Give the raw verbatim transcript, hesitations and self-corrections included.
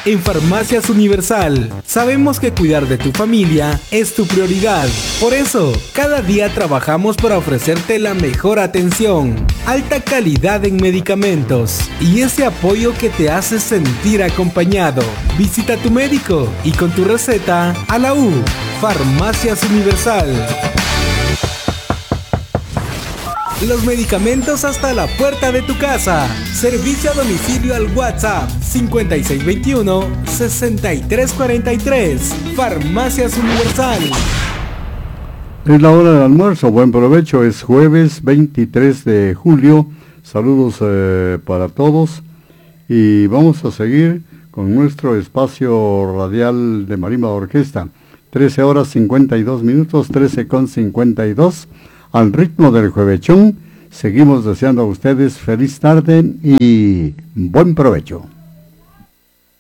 En Farmacias Universal, sabemos que cuidar de tu familia es tu prioridad. Por eso, cada día trabajamos para ofrecerte la mejor atención, alta calidad en medicamentos y ese apoyo que te hace sentir acompañado. Visita a tu médico y con tu receta a la U. Farmacias Universal. Los medicamentos hasta la puerta de tu casa. Servicio a domicilio al WhatsApp cincuenta y seis veintiuno, sesenta y tres cuarenta y tres. Farmacias Universal. Es la hora del almuerzo. Buen provecho. Es jueves veintitrés de julio. Saludos eh, para todos. Y vamos a seguir con nuestro espacio radial de Marimba Orquesta. trece horas cincuenta y dos minutos, trece con cincuenta y dos. Al ritmo del juevechón, seguimos deseando a ustedes feliz tarde y buen provecho.